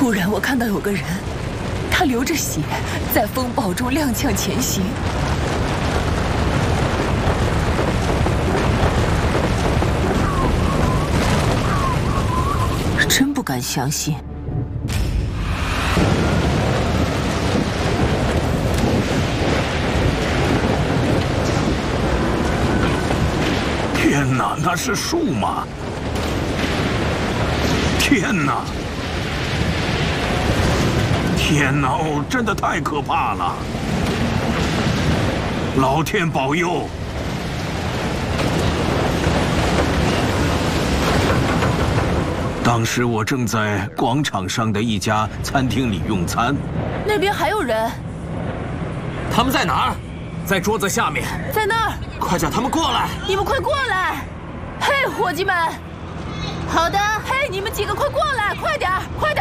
突然，我看到有个人，他流着血，在风暴中踉跄前行。真不敢相信。 天哪，那是树吗？天哪！天哪！哦，真的太可怕了！老天保佑！当时我正在广场上的一家餐厅里用餐， 那边还有人。 他们在哪儿？在桌子下面。 在那儿。 快叫他们过来！ 你们快过来！嘿，伙计们！好的，嘿，你们几个快过来，快点儿，快点儿！